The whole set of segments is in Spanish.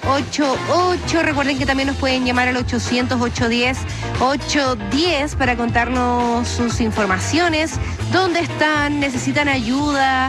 988. Recuerden que también nos pueden llamar al 800-810-810 para contarnos sus informaciones, dónde están, necesitan ayuda.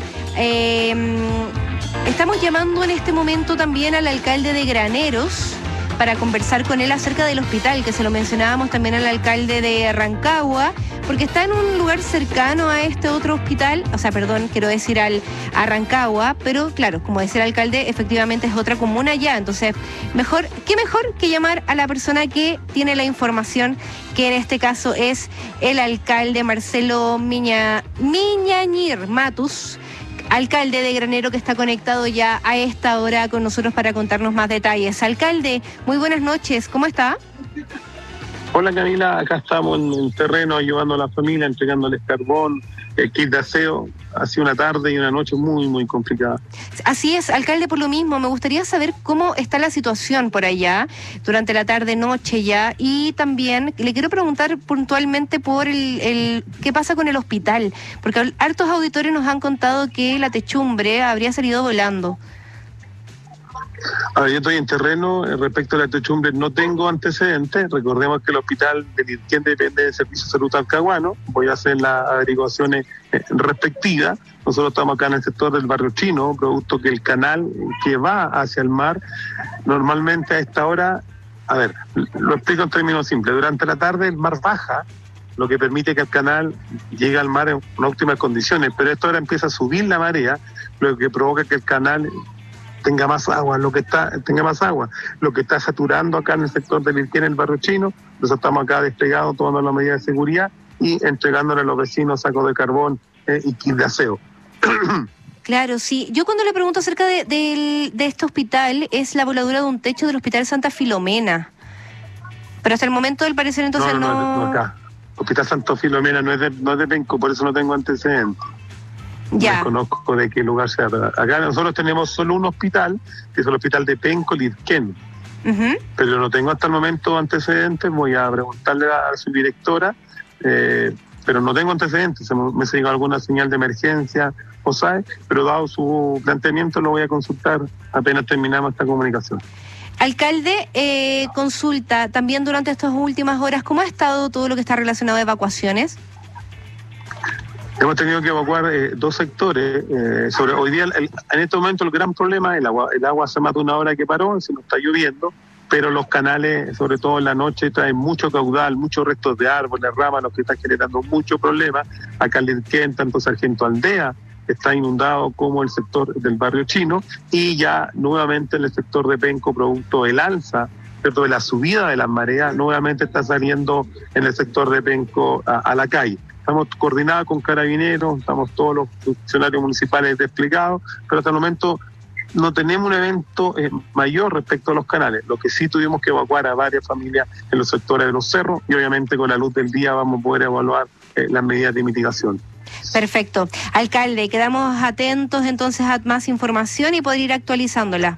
Estamos llamando en este momento también al alcalde de Graneros para conversar con él acerca del hospital, que se lo mencionábamos también al alcalde de Rancagua, porque está en un lugar cercano a este otro hospital, a Rancagua, pero claro, como decía el alcalde, efectivamente es otra comuna ya, entonces qué mejor que llamar a la persona que tiene la información, que en este caso es el alcalde Marcelo Miñañir Matus, alcalde de Granero, que está conectado ya a esta hora con nosotros para contarnos más detalles. Alcalde, muy buenas noches, ¿cómo está? Hola Camila, acá estamos en el terreno ayudando a la familia, entregándoles carbón, kit de aseo. Ha sido una tarde y una noche muy, muy complicada. Así es, alcalde, por lo mismo, me gustaría saber cómo está la situación por allá, durante la tarde-noche ya, y también le quiero preguntar puntualmente por el qué pasa con el hospital, porque hartos auditores nos han contado que la techumbre habría salido volando. A ver, yo estoy en terreno, respecto a la techumbre no tengo antecedentes. Recordemos que el hospital de Lirquén depende del Servicio de Salud Talcahuano. Voy a hacer las averiguaciones respectivas. Nosotros estamos acá en el sector del barrio chino, producto que el canal que va hacia el mar, normalmente a esta hora, a ver, lo explico en términos simples, durante la tarde el mar baja, lo que permite que el canal llegue al mar en óptimas condiciones, pero a esta hora empieza a subir la marea, lo que provoca que el canal tenga más agua, lo que está saturando acá en el sector del Lirquén, en el barrio chino. Nosotros estamos acá desplegados, tomando las medidas de seguridad y entregándole a los vecinos sacos de carbón y kit de aseo. Claro, sí. Yo cuando le pregunto acerca de este hospital, es la voladura de un techo del Hospital Santa Filomena. Pero hasta el momento, al parecer, entonces no acá. Hospital Santa Filomena no es de Penco, por eso no tengo antecedentes. Ya. No conozco de qué lugar sea. Acá nosotros tenemos solo un hospital, que es el hospital de Penco, Lirquén. Pero no tengo hasta el momento antecedentes. Voy a preguntarle a su directora, pero no tengo antecedentes. Me llegó alguna señal de emergencia, pero dado su planteamiento lo voy a consultar apenas terminamos esta comunicación. Alcalde, consulta, también durante estas últimas horas, ¿cómo ha estado todo lo que está relacionado a evacuaciones? Hemos tenido que evacuar dos sectores. Hoy día, en este momento, el gran problema es el agua. El agua hace más de una hora que paró, se nos está lloviendo, pero los canales, sobre todo en la noche, traen mucho caudal, muchos restos de árboles, ramas, lo que está generando mucho problema. Acá en Lirquén, tanto Sargento Aldea está inundado como el sector del barrio chino, y ya nuevamente en el sector de Penco, producto del alza, de la subida de las mareas, nuevamente está saliendo en el sector de Penco a la calle. Estamos coordinados con Carabineros, estamos todos los funcionarios municipales desplegados, pero hasta el momento no tenemos un evento mayor respecto a los canales. Lo que sí tuvimos que evacuar a varias familias en los sectores de los cerros, y obviamente con la luz del día vamos a poder evaluar las medidas de mitigación. Perfecto. Alcalde, quedamos atentos entonces a más información y poder ir actualizándola.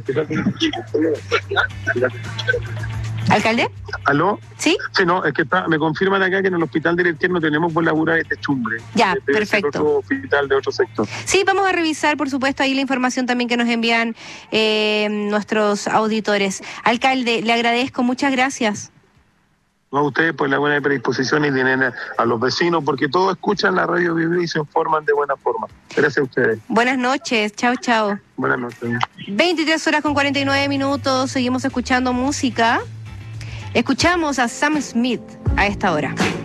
¿Alcalde? ¿Aló? ¿Sí? Sí, no, es que me confirman acá que en el hospital de Lirquén no tenemos voladura de techumbre. Ya, debe perfecto. ser otro hospital de otro sector. Sí, vamos a revisar, por supuesto, ahí la información también que nos envían nuestros auditores. Alcalde, le agradezco, muchas gracias. No a ustedes por la buena predisposición y tienen a los vecinos, porque todos escuchan la radio Vivir y se informan de buena forma. Gracias a ustedes. Buenas noches, chao, chao. Buenas noches. 23:49, seguimos escuchando música. Escuchamos a Sam Smith a esta hora.